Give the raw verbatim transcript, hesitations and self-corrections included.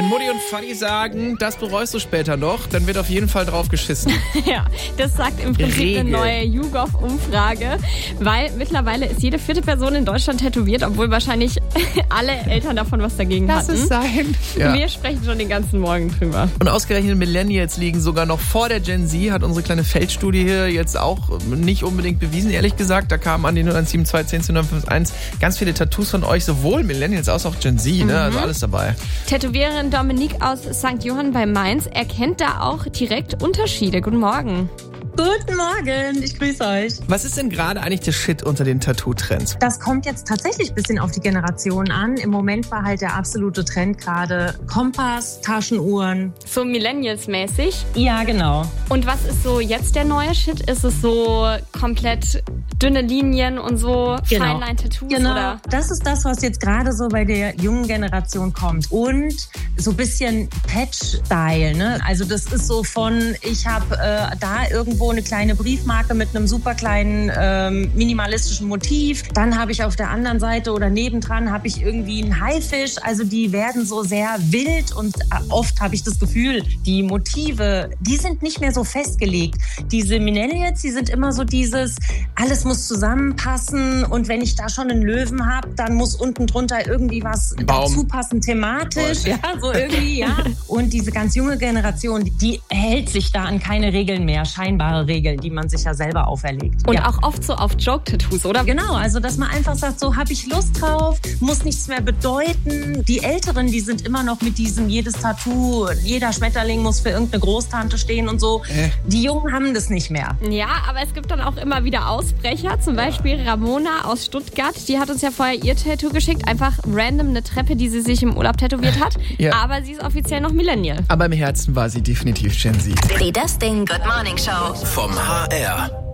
Mutti und Vati sagen, das bereust du später noch, dann wird auf jeden Fall drauf geschissen. Ja, das sagt im Prinzip Regel. eine neue YouGov-Umfrage, weil mittlerweile ist jede vierte Person in Deutschland tätowiert, obwohl wahrscheinlich alle Eltern davon was dagegen Lass hatten. es sein. Ja. Wir sprechen schon den ganzen Morgen drüber. Und ausgerechnet Millennials liegen sogar noch vor der Gen Z, hat unsere kleine Feldstudie hier jetzt auch nicht unbedingt bewiesen, ehrlich gesagt. Da kamen an die null eins sieben zwei eins null neun fünf eins ganz viele Tattoos von euch, sowohl Millennials als auch Gen Z, ne? Also alles dabei. Tätowiererin Dominique aus Sankt Johann bei Mainz erkennt da auch direkt Unterschiede. Guten Morgen. Guten Morgen, ich grüße euch. Was ist denn gerade eigentlich der Shit unter den Tattoo-Trends? Das kommt jetzt tatsächlich ein bisschen auf die Generation an. Im Moment war halt der absolute Trend gerade Kompass, Taschenuhren. So Millennials-mäßig. Ja, genau. Und was ist so jetzt der neue Shit? Ist es so komplett dünne Linien und so Genau. Feinline-Tattoos? Genau, Oder? das ist das, was jetzt gerade so bei der jungen Generation kommt. Und so ein bisschen Patch-Style, ne? Also das ist so von, ich habe äh, da irgendwo eine kleine Briefmarke mit einem super kleinen ähm, minimalistischen Motiv. Dann habe ich auf der anderen Seite oder nebendran habe ich irgendwie einen Haifisch. Also die werden so sehr wild und oft habe ich das Gefühl, die Motive, die sind nicht mehr so festgelegt. Diese Millennials, die sind immer so dieses, alles muss zusammenpassen und wenn ich da schon einen Löwen habe, dann muss unten drunter irgendwie was Baum. dazu passen, thematisch, ja, so irgendwie, ja. Und diese ganz junge Generation, die hält sich da an keine Regeln mehr, scheinbare Regeln, die man sich ja selber auferlegt. Und ja. auch oft so auf Joke-Tattoos, oder? Genau, also dass man einfach sagt, so habe ich Lust drauf, muss nichts mehr bedeuten. Die Älteren, die sind immer noch mit diesem, jedes Tattoo, jeder Schmetterling muss für irgendeine Großtante stehen und so. Äh. Die Jungen haben das nicht mehr. Ja, aber es gibt dann auch immer wieder Ausbrecher. Zum Beispiel Ramona aus Stuttgart. Die hat uns ja vorher ihr Tattoo geschickt. Einfach random eine Treppe, die sie sich im Urlaub tätowiert hat. Ja. Aber sie ist offiziell noch Millennial. Aber im Herzen war sie definitiv Gen Z. Die Das Ding Good Morning Show. Vom H R.